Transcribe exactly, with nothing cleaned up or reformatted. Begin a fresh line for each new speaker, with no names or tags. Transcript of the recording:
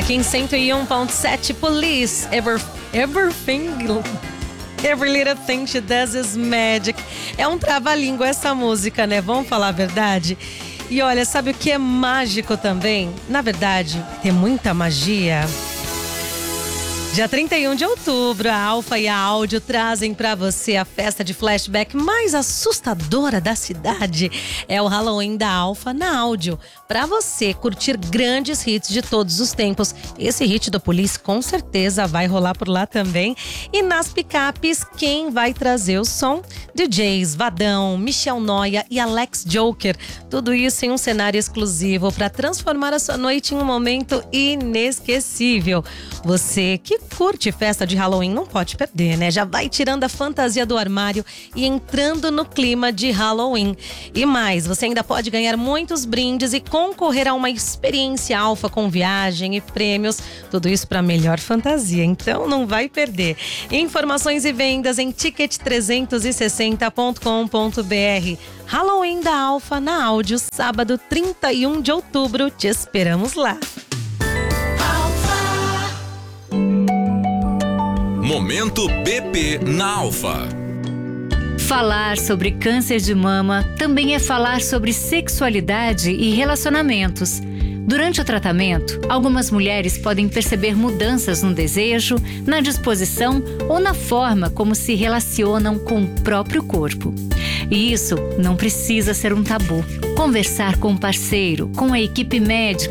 Aqui em cento e um ponto sete, Police, Ever, Everything, Every Little Thing She Does Is Magic. É um trava-língua essa música, né? Vamos falar a verdade? E olha, sabe o que é mágico também? Na verdade, tem muita magia. Dia trinta e um de outubro, a Alfa e a Áudio trazem pra você a festa de flashback mais assustadora da cidade. É o Halloween da Alfa na Áudio. Pra você curtir grandes hits de todos os tempos. Esse hit do Police com certeza vai rolar por lá também. E nas picapes, quem vai trazer o som? D Js Vadão, Michel Noia e Alex Joker. Tudo isso em um cenário exclusivo para transformar a sua noite em um momento inesquecível. Você que curte festa de Halloween não pode perder, né? Já vai tirando a fantasia do armário e entrando no clima de Halloween. E mais, você ainda pode ganhar muitos brindes e concorrer a uma experiência Alfa com viagem e prêmios. Tudo isso para melhor fantasia, então não vai perder. Informações e vendas em ticket trezentos e sessenta ponto com ponto br. Halloween da Alfa na Áudio, sábado trinta e um de outubro. Te esperamos lá.
Momento B P na Alfa.
Falar sobre câncer de mama também é falar sobre sexualidade e relacionamentos. Durante o tratamento, algumas mulheres podem perceber mudanças no desejo, na disposição ou na forma como se relacionam com o próprio corpo. E isso não precisa ser um tabu. Conversar com o parceiro, com a equipe médica